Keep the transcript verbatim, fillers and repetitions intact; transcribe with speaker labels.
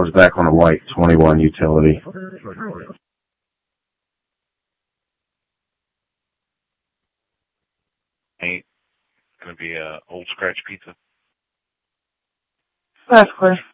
Speaker 1: dollars back on a white twenty-one utility.
Speaker 2: Ain't gonna be a old scratch pizza.
Speaker 3: That's clear.